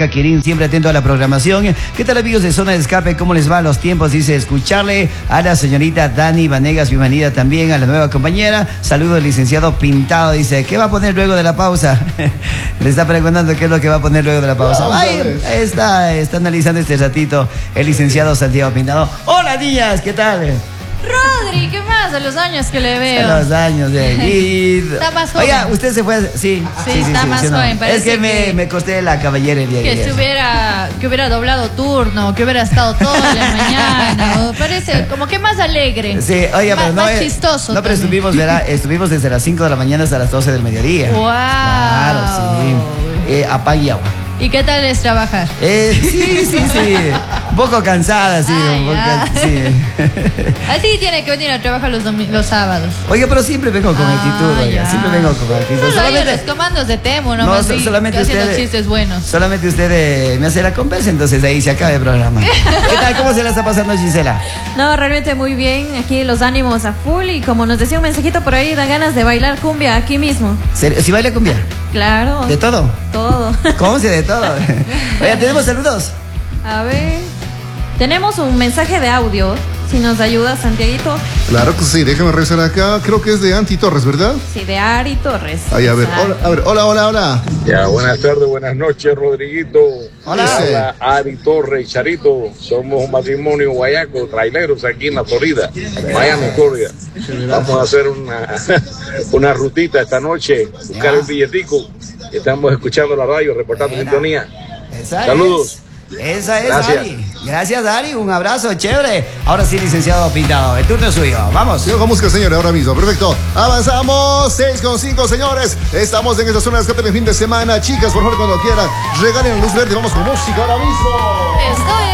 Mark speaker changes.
Speaker 1: Caquirín, siempre atento a la programación. ¿Qué tal, amigos de Zona de Escape? ¿Cómo les va a los tiempos? Dice, escucharle a la señorita Dani Vanegas, bienvenida también a la nueva compañera. Saludo al licenciado Pintado, dice, ¿qué va a poner luego de la pausa? Le está preguntando qué es lo que va a poner luego de la pausa. Ay, está analizando este ratito el licenciado Santiago Pintado. Hola, niñas, ¿qué tal?
Speaker 2: Rodri, ¿qué más? A los años que le veo.
Speaker 1: A los años de...
Speaker 2: Está más joven.
Speaker 1: Oiga, usted se fue... Sí,
Speaker 2: está más joven.
Speaker 1: No. Es que me costé la cabellera el día
Speaker 2: que hubiera doblado turno, que hubiera estado toda la mañana. Parece como que más alegre.
Speaker 1: Sí, oiga, pero no...
Speaker 2: Más chistoso.
Speaker 1: No, pero estuvimos desde las 5 de la mañana hasta las 12 del mediodía.
Speaker 2: ¡Wow!
Speaker 1: Claro, sí. Apague y agua.
Speaker 2: ¿Y qué tal es trabajar?
Speaker 1: Sí. Un poco cansada, sí. Sí.
Speaker 2: Así tiene que venir a trabajar los sábados.
Speaker 1: Oiga, pero siempre vengo con actitud, oiga. Siempre vengo con actitud.
Speaker 2: Solo solamente... los comandos de Temo, ¿no?
Speaker 1: Solamente usted...
Speaker 2: los chistes buenos.
Speaker 1: Solamente usted me hace la conversa, entonces ahí se acaba el programa. ¿Qué tal? ¿Cómo se la está pasando, Gisela?
Speaker 3: No, realmente muy bien. Aquí los ánimos a full. Y como nos decía un mensajito por ahí, dan ganas de bailar cumbia aquí mismo.
Speaker 1: ¿Si baila cumbia?
Speaker 3: Claro.
Speaker 1: ¿De todo?
Speaker 3: Todo.
Speaker 1: ¿Cómo se de todo? Oiga, ¿tenemos saludos?
Speaker 3: A ver. Tenemos un mensaje de audio. Si nos ayuda, Santiaguito.
Speaker 4: Claro que sí, déjame revisar acá. Creo que es de Anti Torres, ¿verdad?
Speaker 3: Sí, de Ari Torres.
Speaker 4: Ahí, a ver, hola.
Speaker 5: Ya, buenas tardes, buenas noches, Rodriguito.
Speaker 4: Hola.
Speaker 5: Ari Torres y Charito. Somos un matrimonio guayaco, traileros aquí en la Florida, Miami, Florida. Vamos a hacer una rutita esta noche, buscar el billetico. Estamos escuchando la radio, reportando sintonía. Saludos.
Speaker 1: Esa es,
Speaker 5: gracias.
Speaker 1: Ari. Gracias, Ari. Un abrazo, chévere. Ahora sí, licenciado Pintado. El turno es suyo. Vamos.
Speaker 4: Sigo con música, señores, ahora mismo. Perfecto. Avanzamos. 6:5, señores. Estamos en esta zona de escape de fin de semana. Chicas, por favor, cuando quieran, regalen luz verde. Vamos con música ahora mismo.
Speaker 2: Estoy